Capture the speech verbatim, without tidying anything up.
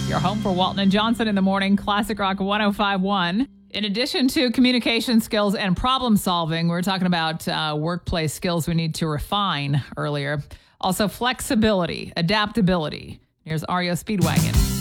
Your home for Walton and Johnson in the morning, Classic Rock one oh five point one. In addition to communication skills and problem solving, we we're talking about uh, workplace skills we need to refine earlier. Also, flexibility, adaptability. Here's R E O Speedwagon.